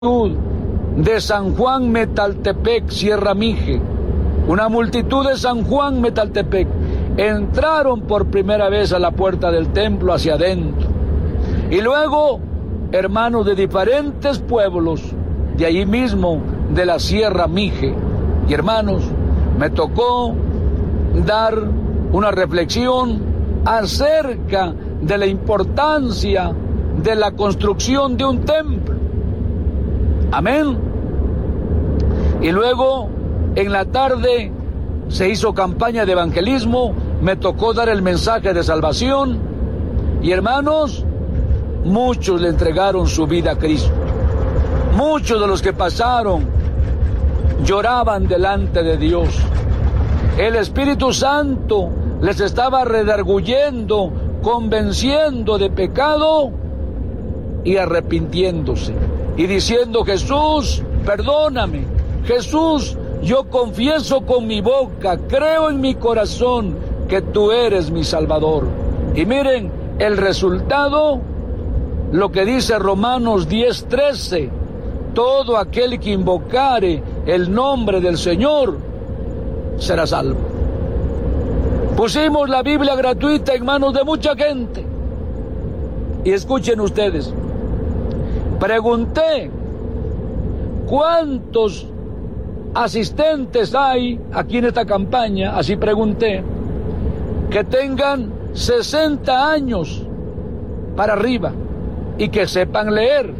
de San Juan Metaltepec, Sierra Mije, una multitud de San Juan Metaltepec, entraron por primera vez a la puerta del templo hacia adentro. Y luego, hermanos de diferentes pueblos, de allí mismo, de la Sierra Mije. Y hermanos, me tocó dar una reflexión acerca de la importancia de la construcción de un templo. Amén. Y luego, en la tarde, se hizo campaña de evangelismo, me tocó dar el mensaje de salvación, y hermanos, muchos le entregaron su vida a Cristo. Muchos de los que pasaron lloraban delante de Dios. El Espíritu Santo les estaba redarguyendo, convenciendo de pecado y arrepintiéndose. Y diciendo: Jesús, perdóname. Jesús, yo confieso con mi boca, creo en mi corazón que tú eres mi Salvador. Y miren el resultado, lo que dice Romanos 10:13. Todo aquel que invocare el nombre del Señor será salvo. Pusimos la Biblia gratuita en manos de mucha gente. Y escuchen ustedes, pregunté cuántos asistentes hay aquí en esta campaña, así pregunté, que tengan 60 años para arriba y que sepan leer.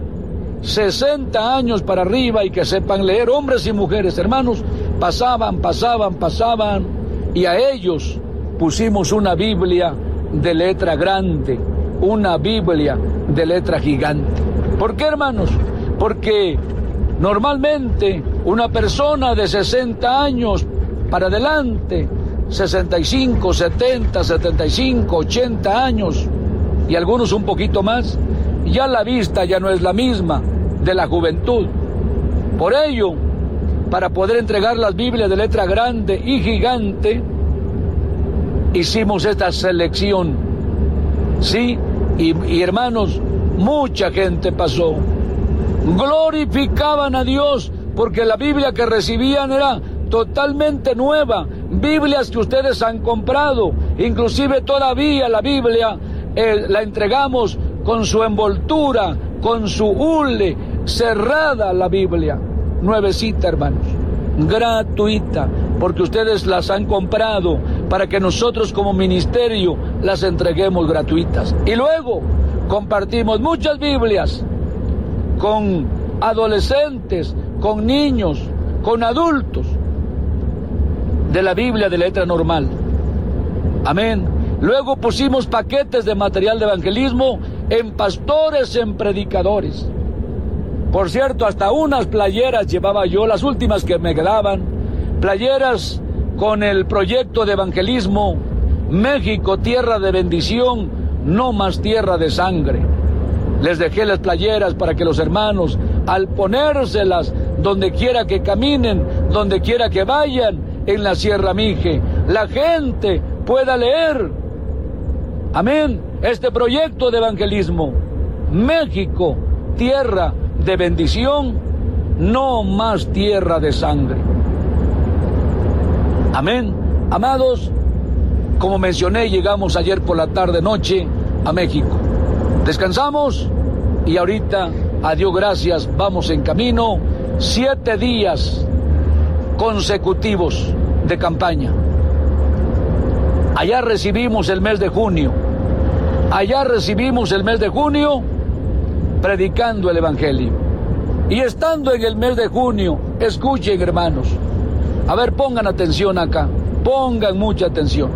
60 años para arriba y que sepan leer, hombres y mujeres, hermanos. Pasaban, y a ellos pusimos una Biblia de letra grande, una Biblia de letra gigante. ¿Por qué, hermanos? Porque normalmente una persona de 60 años para adelante, 65, 70, 75, 80 años, y algunos un poquito más, ya la vista ya no es la misma de la juventud. Por ello, para poder entregar las Biblias de letra grande y gigante, hicimos esta selección. Sí, y hermanos, mucha gente pasó. Glorificaban a Dios porque la Biblia que recibían era totalmente nueva. Biblias que ustedes han comprado, inclusive todavía la Biblia la entregamos con su envoltura, con su hule, cerrada la Biblia, nuevecita, hermanos, gratuita, porque ustedes las han comprado para que nosotros como ministerio las entreguemos gratuitas. Y luego compartimos muchas Biblias con adolescentes, con niños, con adultos, de la Biblia de letra normal. Amén. Luego pusimos paquetes de material de evangelismo en pastores, en predicadores. Por cierto, hasta unas playeras llevaba yo, las últimas que me quedaban, playeras con el proyecto de evangelismo: México, tierra de bendición, no más tierra de sangre. Les dejé las playeras para que los hermanos, al ponérselas donde quiera que caminen, donde quiera que vayan, en la Sierra Mije, la gente pueda leer. Amén. Este proyecto de evangelismo: México, tierra de bendición, no más tierra de sangre. Amén. Amados, como mencioné, llegamos ayer por la tarde-noche a México. Descansamos y ahorita, a Dios gracias, vamos en camino. 7 días consecutivos de campaña. Allá recibimos el mes de junio. Predicando el Evangelio. Y estando en el mes de junio, escuchen, hermanos. A ver, pongan atención acá. Pongan mucha atención.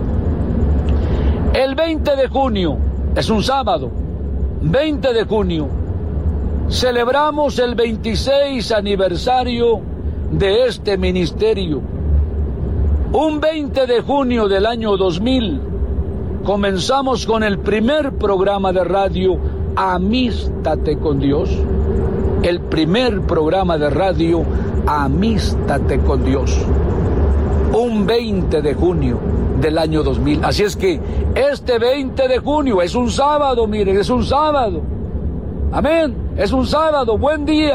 El 20 de junio, es un sábado, 20 de junio, celebramos el 26 aniversario de este ministerio. Un 20 de junio del año 2000, comenzamos con el primer programa de radio, Amístate con Dios. El primer programa de radio, Amístate con Dios. Un 20 de junio del año 2000. Así es que este 20 de junio es un sábado, miren, es un sábado. Amén. Es un sábado, buen día.